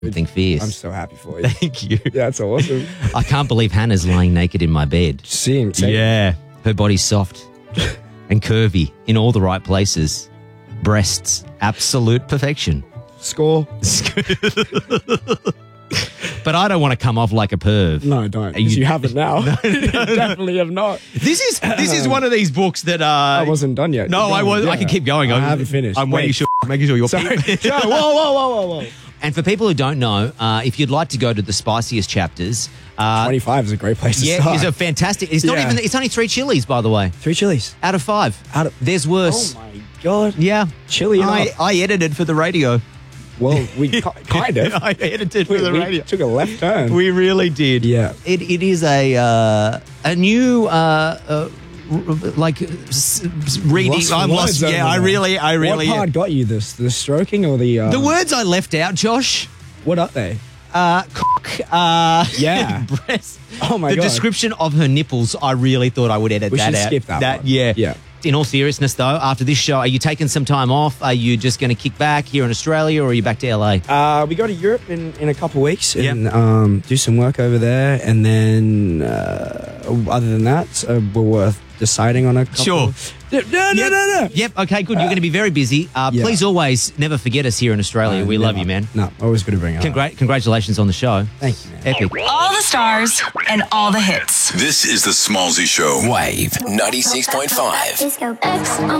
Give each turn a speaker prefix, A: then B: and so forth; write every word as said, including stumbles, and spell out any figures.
A: Something fierce.
B: I'm so happy for you.
A: Thank you.
B: That's awesome.
A: I can't believe Hannah's lying naked in my bed.
B: Same, same.
A: Yeah. Her body's soft and curvy in all the right places. Breasts, absolute perfection.
B: Score.
A: But I don't want to come off like a perv.
B: No, don't.
A: You,
B: you haven't now. No, you definitely have not.
A: This is this is one of these books that uh
B: I wasn't done yet.
A: No, I was. Yeah. I can keep going.
B: I
A: I'm,
B: haven't finished.
A: I'm
B: Wait.
A: making sure, making sure you're.
B: Sorry. Whoa, whoa, whoa, whoa, whoa.
A: And for people who don't know, uh, if you'd like to go to the spiciest chapters, uh,
B: twenty-five is a great place to
A: yeah,
B: start.
A: it's a fantastic. It's not
B: Yeah.
A: even. It's only three chilies, by the way,
B: Three chilies.
A: out of five.
B: Out of-
A: There's worse.
B: Oh my god.
A: Yeah,
B: Chili
A: I,
B: enough.
A: I edited for the radio.
B: Well, we ki- kind of.
A: I edited for
B: we,
A: the
B: we
A: radio.
B: took a left turn.
A: We really did.
B: Yeah.
A: It it is a uh, a new uh, uh, r- like s- s- reading.
B: Lost
A: I'm
B: words
A: lost.
B: over
A: Yeah, I
B: there.
A: really, I really.
B: What part got you this? The stroking or the... Uh,
A: The words I left out, Josh.
B: What are they?
A: Uh, cock. Uh,
B: Yeah.
A: breast.
B: Oh my
A: the
B: God.
A: description of her nipples, I really thought I would edit
B: We
A: that
B: should
A: out.
B: skip that one.
A: Yeah.
B: Yeah.
A: In all seriousness, though, after this show, are you taking some time off? Are you just going to kick back here in Australia, or are you back to L A?
B: Uh, we go to Europe in, in a couple of weeks
A: Yep.
B: and um, do some work over there. And then, uh, other than that, uh, we're worth deciding on a couple.
A: Sure.
B: No, no, no,
A: Yep.
B: no, no.
A: Yep. Okay. Good. You're going to be very busy. Uh,
B: yeah.
A: Please always never forget us here in Australia.
B: Uh,
A: we love
B: never.
A: you, man.
B: No, always good to bring it up.
A: Congra- congratulations on the show.
B: Thank you, man.
A: Epic.
C: All the stars and all the hits.
D: This is the Smallzy Show.
E: Wave ninety-six point five.
F: Disco X on